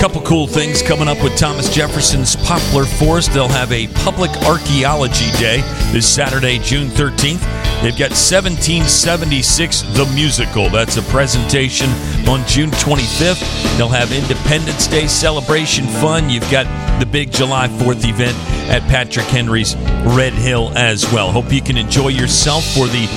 Couple cool things coming up with Thomas Jefferson's Poplar Forest. They'll have a public archaeology day this Saturday, June 13th. They've got 1776 The Musical. That's a presentation on June 25th. They'll have Independence Day celebration fun. You've got the big July 4th event at Patrick Henry's Red Hill as well. Hope you can enjoy yourself for the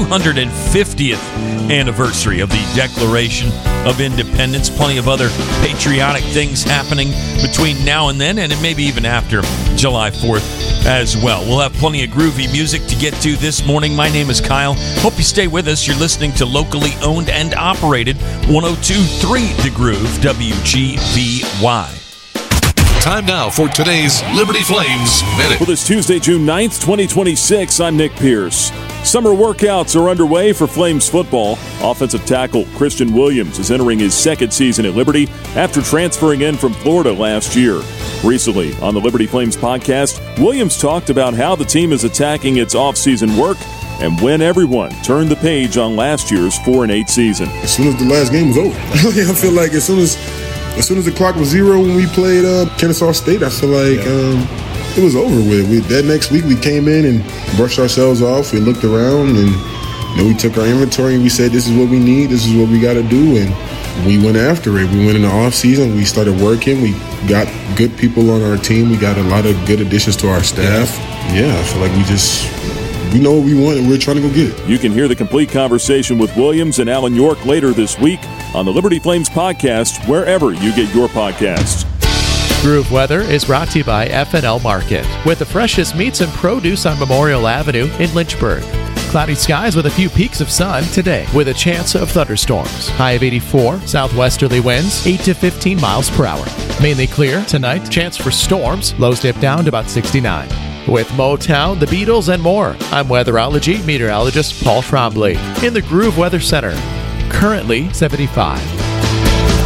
250th anniversary of the Declaration of Independence. Plenty of other patriotic things happening between now and then, and maybe even after July 4th as well. We'll have plenty of groovy music to get to this morning. My name is Kyle. Hope you stay with us. You're listening to locally owned and operated 102.3 The Groove, WGVY. Time now for today's Liberty Flames Minute. For this Tuesday, June 9th, 2026, I'm Nick Pierce. Summer workouts are underway for Flames football. Offensive tackle Christian Williams is entering his second season at Liberty after transferring in from Florida last year. Recently, on the Liberty Flames podcast, Williams talked about how the team is attacking its off-season work and when everyone turned the page on last year's 4-8 season. As soon as the last game was over, I feel like as soon as the clock was zero when we played Kennesaw State, I feel like it was over with. That next week we came in and brushed ourselves off. We looked around and we took our inventory and we said, this is what we need, this is what we got to do, and we went after it. We went in the off season. We started working. We got good people on our team. We got a lot of good additions to our staff. Yeah, I feel like we know what we want and we're trying to go get it. You can hear the complete conversation with Williams and Alan York later this week on the Liberty Flames podcast, wherever you get your podcasts. Groove Weather is brought to you by F&L Market, with the freshest meats and produce on Memorial Avenue in Lynchburg. Cloudy skies with a few peaks of sun today, with a chance of thunderstorms. High of 84, southwesterly winds 8 to 15 miles per hour. Mainly clear tonight, chance for storms. Lows dip down to about 69. With Motown, the Beatles, and more, I'm weatherology meteorologist Paul Trombley in the Groove Weather Center. Currently 75.